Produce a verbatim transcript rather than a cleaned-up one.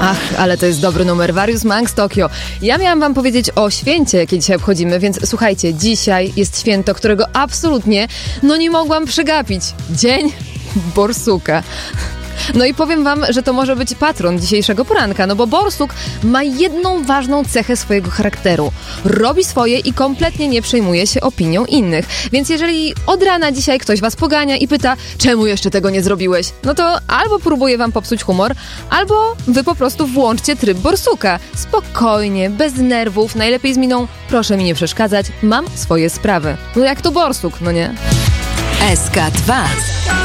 Ach, ale to jest dobry numer. Various Monks Tokio. Ja miałam wam powiedzieć o święcie, jakie dzisiaj obchodzimy, więc słuchajcie, dzisiaj jest święto, którego absolutnie, no nie mogłam przegapić. Dzień borsuka. No i powiem wam, że to może być patron dzisiejszego poranka, no bo borsuk ma jedną ważną cechę swojego charakteru. Robi swoje i kompletnie nie przejmuje się opinią innych. Więc jeżeli od rana dzisiaj ktoś was pogania i pyta, czemu jeszcze tego nie zrobiłeś, no to albo próbuje wam popsuć humor, albo wy po prostu włączcie tryb borsuka. Spokojnie, bez nerwów, najlepiej z miną, proszę mi nie przeszkadzać, mam swoje sprawy. No jak to borsuk, no nie? S K dwa.